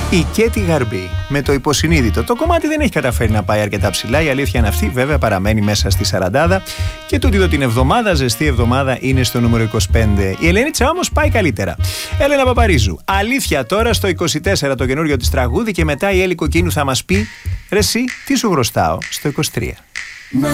Η Κέτι Γαρμπή με το Υποσυνείδητο. Το κομμάτι δεν έχει καταφέρει να πάει αρκετά ψηλά. Η αλήθεια είναι αυτή, βέβαια παραμένει μέσα στη 40. Και τούτη εδώ την εβδομάδα, ζεστή εβδομάδα, είναι στο νούμερο 25. Η Ελένιτσα όμως πάει καλύτερα. Έλενα Παπαρίζου. Αλήθεια τώρα στο 24 το καινούριο της τραγούδι και μετά η Έλλη Κοκκίνου θα μας πει ρε εσύ, τι σου χρωστάω στο 23.